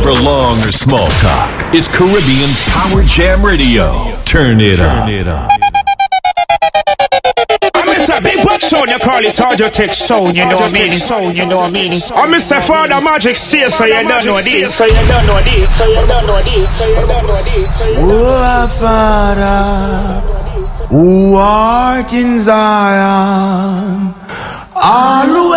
for long or small talk. It's Caribbean Power Jam Radio. Turn it up. Mr. Big Buck Sound, you call it Audio-Tech Sound, you know what I mean? I'm Mr. Father Magic Steel, so you don't know this. Oh, our Father, who art in Zion, always